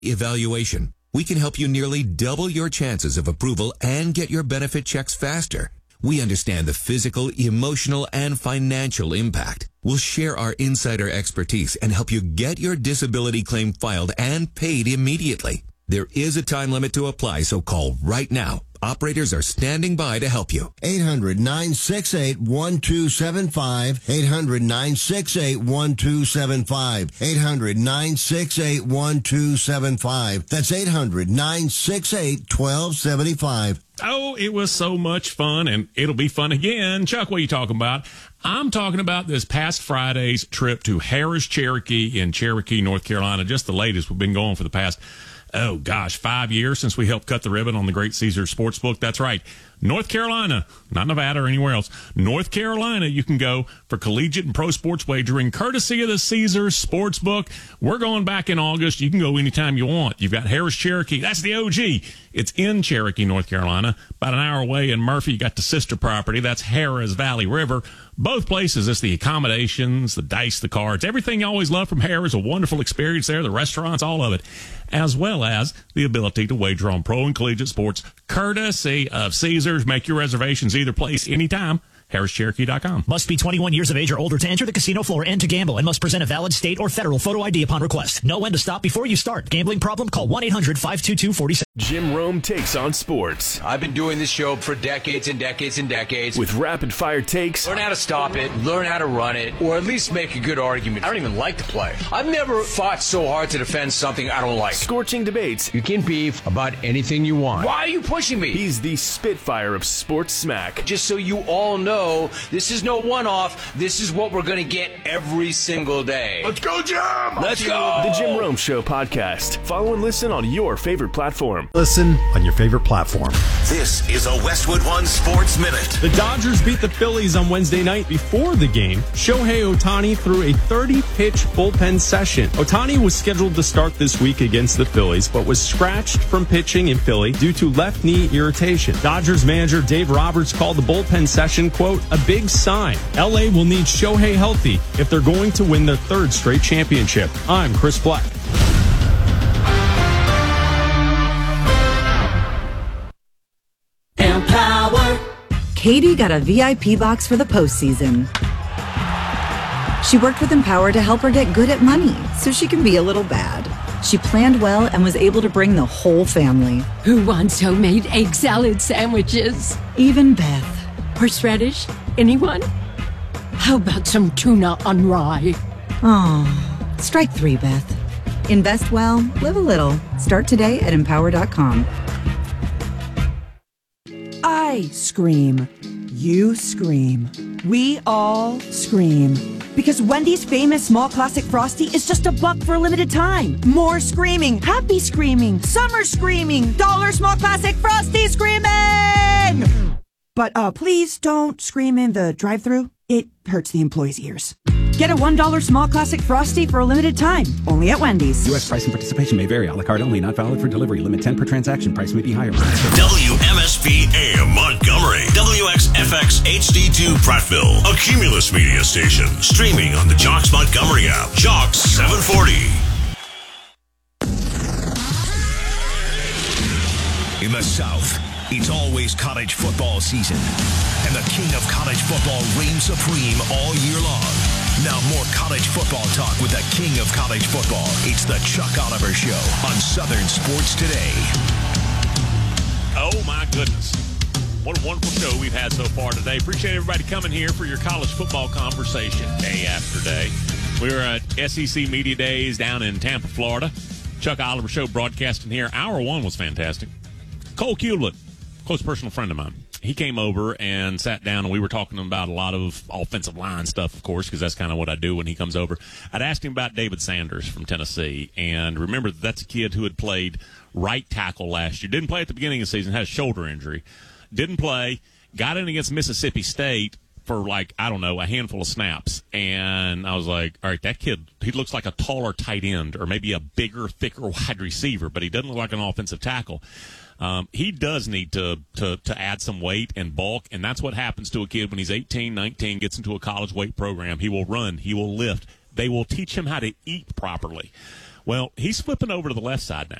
evaluation. We can help you nearly double your chances of approval and get your benefit checks faster. We understand the physical, emotional, and financial impact. We'll share our insider expertise and help you get your disability claim filed and paid immediately. There is a time limit to apply, so call right now. Operators are standing by to help you. 800-968-1275. 800-968-1275. 800-968-1275. That's 800-968-1275. Oh, it was so much fun, and it'll be fun again. Chuck, what are you talking about? I'm talking about this past Friday's trip to Harrah's Cherokee in Cherokee, North Carolina. Just the latest. We've been going for the past 5 years since we helped cut the ribbon on the Great Caesars Sportsbook. That's right. North Carolina, not Nevada or anywhere else. North Carolina, you can go for collegiate and pro sports wagering courtesy of the Caesars Sportsbook. We're going back in August. You can go anytime you want. You've got Harrah's Cherokee. That's the OG. It's in Cherokee, North Carolina, about an hour away. In Murphy, you got the sister property. That's Harrah's Valley River. Both places, it's the accommodations, the dice, the cards, everything you always love from Harrah's. A wonderful experience there. The restaurants, all of it, as well as the ability to wager on pro and collegiate sports courtesy of Caesars. Make your reservations either place, anytime. HarrisCherokee.com. Must be 21 years of age or older to enter the casino floor and to gamble, and must present a valid state or federal photo ID upon request. Know when to stop before you start. Gambling problem? Call 1-800-522-47. Jim Rome takes on sports. I've been doing this show for decades and decades and decades. With rapid-fire takes. Learn how to stop it, learn how to run it, or at least make a good argument. I don't even like to play. I've never fought so hard to defend something I don't like. Scorching debates. You can beef about anything you want. Why are you pushing me? He's the Spitfire of sports smack. Just so you all know, this is no one-off. This is what we're going to get every single day. Let's go, Jim! Let's go! The Jim Rome Show podcast. Follow and listen on your favorite platform. Listen on your favorite platform. This is a Westwood One Sports Minute. The Dodgers beat the Phillies on Wednesday night. Before the game, Shohei Ohtani threw a 30-pitch bullpen session. Ohtani was scheduled to start this week against the Phillies, but was scratched from pitching in Philly due to left knee irritation. Dodgers manager Dave Roberts called the bullpen session, quote, a big sign. LA will need Shohei healthy if they're going to win their third straight championship. I'm Chris Black. Empower. Katie got a VIP box for the postseason. She worked with Empower to help her get good at money so she can be a little bad. She planned well and was able to bring the whole family. Who wants homemade egg salad sandwiches? Even Beth. Horseradish? Anyone? How about some tuna on rye? Oh, strike three, Beth. Invest well, live a little. Start today at Empower.com. I scream. You scream. We all scream. Because Wendy's famous small classic Frosty is just $1 for a limited time. More screaming, happy screaming, summer screaming, dollar small classic Frosty screaming! But please don't scream in the drive-thru. It hurts the employees' ears. Get a $1 small classic Frosty for a limited time, only at Wendy's. U.S. price and participation may vary. A la carte only, not valid for delivery. Limit 10 per transaction. Price may be higher. WMSP AM Montgomery. WXFX HD2 Prattville. A Cumulus media station. Streaming on the Jocks Montgomery app. Jocks 740. In the South, it's always college football season, and the king of college football reigns supreme all year long. Now more college football talk with the king of college football. It's the Chuck Oliver Show on Southern Sports Today. Oh, my goodness. What a wonderful show we've had so far today. Appreciate everybody coming here for your college football conversation day after day. We were at SEC Media Days down in Tampa, Florida. Chuck Oliver Show broadcasting here. Hour one was fantastic. Cole Hewlett, close personal friend of mine, he came over and sat down, and we were talking about a lot of offensive line stuff, of course, because that's kind of what I do when he comes over. I'd asked him about David Sanders from Tennessee, and remember that's a kid who had played right tackle last year. Didn't play at the beginning of the season, had a shoulder injury. Didn't play, got in against Mississippi State for a handful of snaps. And I was like, all right, that kid, he looks like a taller tight end or maybe a bigger, thicker wide receiver, but he doesn't look like an offensive tackle. He does need to add some weight and bulk, and that's what happens to a kid when he's 18, 19, gets into a college weight program. He will run. He will lift. They will teach him how to eat properly. Well, he's flipping over to the left side now.